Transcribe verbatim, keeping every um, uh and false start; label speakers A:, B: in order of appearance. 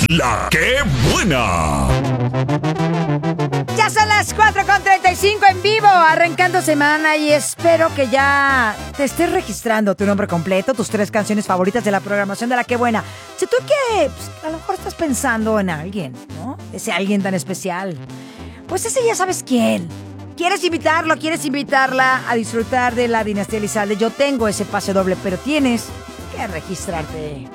A: La que buena.
B: Ya son las cuatro con treinta y cinco en vivo, arrancando semana, y espero que ya te estés registrando tu nombre completo, tus tres canciones favoritas de la programación de La que buena. Si tú que pues, a lo mejor estás pensando en alguien, ¿no? Ese alguien tan especial, pues ese ya sabes quién. ¿Quieres invitarlo? ¿Quieres invitarla a disfrutar de la Dinastía Elizalde? Yo tengo ese pase doble, pero tienes que registrarte.